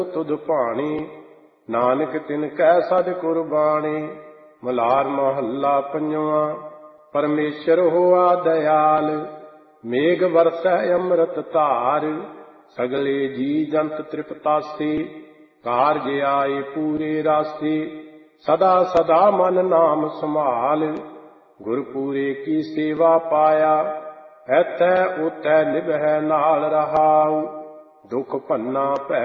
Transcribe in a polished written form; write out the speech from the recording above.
ਤੁਧ ਭਾਣੀ, ਨਾਨਕ ਤਿਨ ਕੈ ਸਦ ਕੁਰਬਾਣੀ। ਮਲਾਰ ਮਹੱਲਾ ਪੰਜਵਾਂ। ਪਰਮੇਸ਼ਰ ਹੋਆ ਦਇਆਲ, ਮੇਘ ਵਰਸੈ ਅੰਮ੍ਰਿਤ ਧਾਰ। ਸਗਲੇ ਜੀ ਜੰਤ ਤ੍ਰਿਪਤਾਸੀ, ਕਾਰਜ ਆਏ ਪੂਰੇ ਰਾਸੀ। ਸਦਾ ਸਦਾ ਮਨ ਨਾਮ ਸੰਭਾਲ, ਗੁਰਪੂਰੇ ਕੀ ਸੇਵਾ ਪਾਇਆ। ਐਥੈ ਓਥੈ ਨਿਭੈ ਨਾਲ ਰਹਾਉ, ਦੁਖ ਭੰਨਾ ਭੈ